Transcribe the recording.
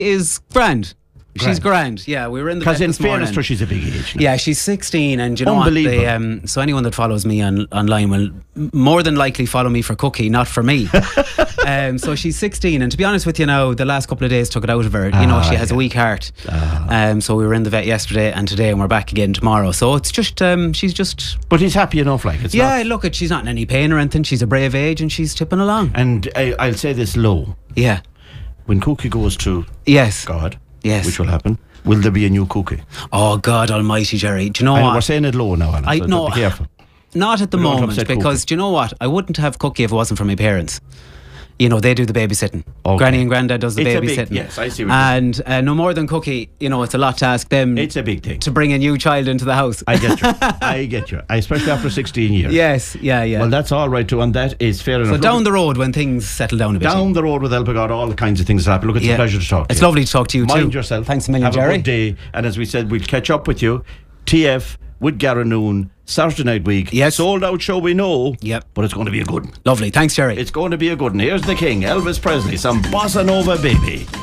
is grand. She's grand. Yeah, we were in the vet Because in this morning. fairness to her, she's a big age now. Yeah, she's 16, and you know what? Unbelievable. So anyone that follows me online will more than likely follow me for Cookie, not for me. So she's 16, and to be honest with you now, the last couple of days took it out of her. You know, she has a weak heart. So we were in the vet yesterday and today, and we're back again tomorrow. So it's just, she's just... But he's happy enough, like. It's Yeah, not, look, she's not in any pain or anything. She's a brave age, and she's tipping along. And I'll say this low. Yeah. When Cookie goes to Yes. God, Yes. which will happen, will there be a new Cookie? Oh, God almighty, Jerry. Do you know what? We're saying it low now, Alan, so know. be careful. Not at the We don't moment, upset because Cookie. do you know what? I wouldn't have Cookie if it wasn't for my parents. You know, they do the babysitting. Okay. Granny and Grandad does the It's a babysitting. big- yes, I see what you're saying. And no more than Cookie, you know, it's a lot to ask them. It's a big thing. To bring a new child into the house. I get you. I get you. Especially after 16 years. Yes, yeah. Well, that's all right too, and that is fair enough. So down the road when things settle down a bit. Down the road with Elpegard, all the kinds of things happen. Look, it's a pleasure to talk to you. It's lovely to talk to you too. Mind yourself. Thanks a million, Have Jerry. a good day. And as we said, we'll catch up with you. TF with Garanoon, Saturday night week. Yes. Sold out show, we know. Yep. But it's going to be a good one. Lovely. Thanks, Jerry. It's going to be a good one. Here's the king, Elvis Presley, some bossa nova baby.